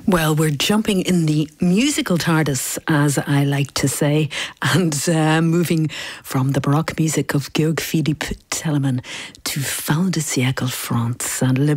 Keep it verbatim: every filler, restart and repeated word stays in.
Well, we're jumping in the musical TARDIS, as I like to say, and uh, moving from the Baroque music of Georg Philipp Telemann to fin de siècle France and Le